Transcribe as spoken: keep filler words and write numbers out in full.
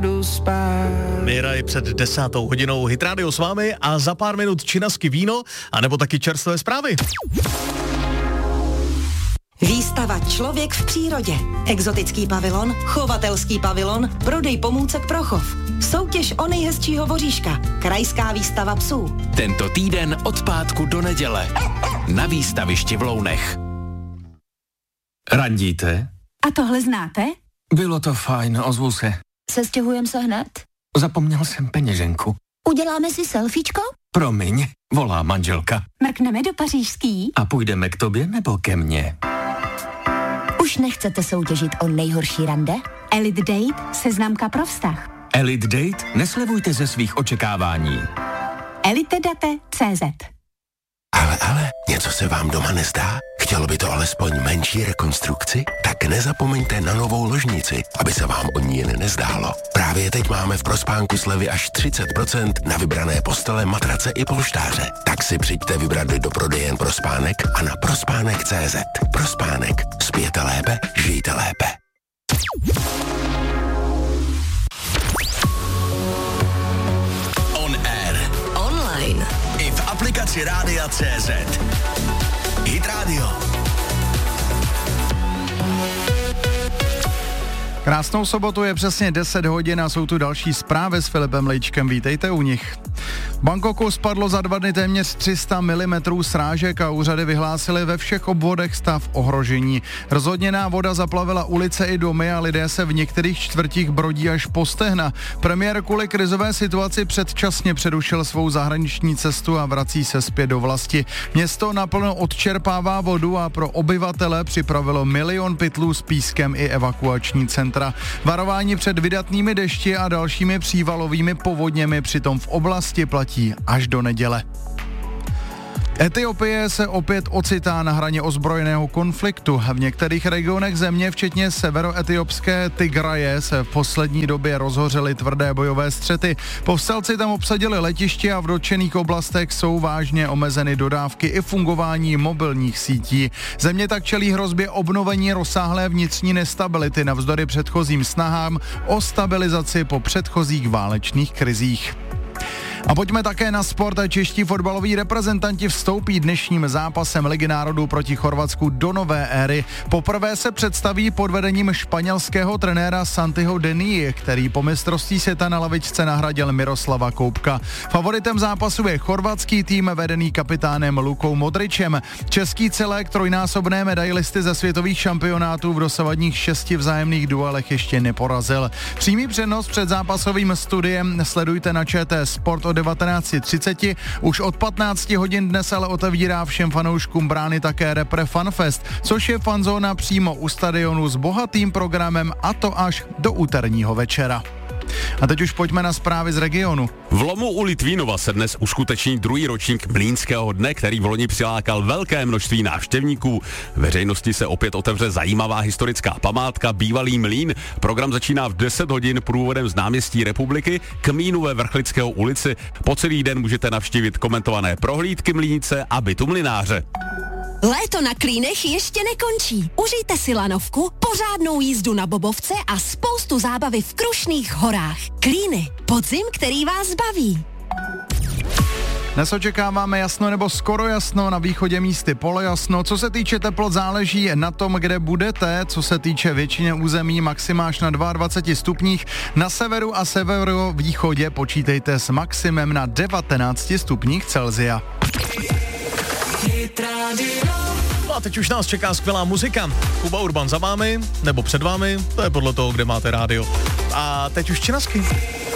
jdu spát. Míra je před desátou hodinou, Hit Radio s vámi a za pár minut činasky víno, anebo taky čerstvé zprávy. Výstava Člověk v přírodě. Exotický pavilon, chovatelský pavilon, prodej pomůcek pro chov. Soutěž o nejhezčího voříška. Krajská výstava psů. Tento týden od pátku do neděle. Na výstavišti v Lounech. Randíte? A tohle znáte? Bylo to fajn, ozvu se. Sestěhujeme se hned? Zapomněl jsem peněženku. Uděláme si selfiečko? Promiň, volá manželka. Mrkneme do pařížský? A půjdeme k tobě nebo ke mně? Už nechcete soutěžit o nejhorší rande? Elite Date, seznamka pro vztah. Elite Date? Neslevujte ze svých očekávání. elitedate tečka cé zet. Ale, ale, něco se vám doma nezdá? Chtělo by to alespoň menší rekonstrukci? Tak nezapomeňte na novou ložnici, aby se vám o ní jen nezdálo. Právě teď máme v Prospánku slevy až třicet procent na vybrané postele, matrace i polštáře. Tak si přijďte vybrat do prodejen Prospánek a na prospánek tečka cé zet. Prospánek. Spějte lépe, žijte lépe. On air. Online. I v aplikaci Rádia tečka cé zet. Hit Radio. Krásnou sobotu, je přesně deset hodin a jsou tu další zprávy s Filipem Lejčkem. Vítejte u nich. V Bangkoku spadlo za dva dny téměř tři sta milimetrů srážek a úřady vyhlásily ve všech obvodech stav ohrožení. Rozhodněná voda zaplavila ulice i domy a lidé se v některých čtvrtích brodí až po stehna. Premiér kvůli krizové situaci předčasně přerušil svou zahraniční cestu a vrací se zpět do vlasti. Město naplno odčerpává vodu a pro obyvatele připravilo milion pytlů s pískem i evakuační centra. Varování před vydatnými dešti a dalšími přívalovými povodněmi přitom v oblasti platí až do neděle. Etiopie se opět ocitá na hraně ozbrojeného konfliktu. V některých regionech země, včetně severoetiopské Tigraje, se v poslední době rozhořely tvrdé bojové střety. Povstalci tam obsadili letiště a v dotčených oblastech jsou vážně omezeny dodávky i fungování mobilních sítí. Země tak čelí hrozbě obnovení rozsáhlé vnitřní nestability navzdory předchozím snahám o stabilizaci po předchozích válečných krizích. A pojďme také na sport. Čeští fotbaloví reprezentanti vstoupí dnešním zápasem Ligy národů proti Chorvatsku do nové éry. Poprvé se představí pod vedením španělského trenéra Santiho Dení, který po mistrovství světa na lavičce nahradil Miroslava Koupka. Favoritem zápasu je chorvatský tým vedený kapitánem Lukou Modričem. Český celek trojnásobné medailisty ze světových šampionátů v dosavadních šesti vzájemných duelech ještě neporazil. Přímý přenos před zápasovým studiem sledujte na ČT Sport o devatenáct třicet. Už od patnáct hodin dnes ale otevírá všem fanouškům brány také Repre Fanfest, což je fanzóna přímo u stadionu s bohatým programem, a to až do úterního večera. A teď už pojďme na zprávy z regionu. V Lomu u Litvínova se dnes uskuteční druhý ročník Mlýnského dne, který v loni přilákal velké množství návštěvníků. Veřejnosti se opět otevře zajímavá historická památka Bývalý mlýn. Program začíná v deset hodin průvodem z náměstí Republiky k mlýnu ve Vrchlického ulici. Po celý den můžete navštívit komentované prohlídky mlýnice a bytu mlynáře. Léto na Klínech ještě nekončí. Užijte si lanovku, pořádnou jízdu na bobovce a spoustu zábavy v Krušných horách. Klíny, podzim, který vás baví. Dnes očekáváme jasno nebo skoro jasno, na východě místy polojasno. Co se týče teplot, záleží na tom, kde budete. Co se týče většiny území, maxima až na dvacet dva stupních. Na severu a severovýchodě počítejte s maximem na devatenáct stupních Celsia. No a teď už nás čeká skvělá muzika. Kuba Urban za vámi, nebo před vámi, to je podle toho, kde máte rádio. A teď už činasky.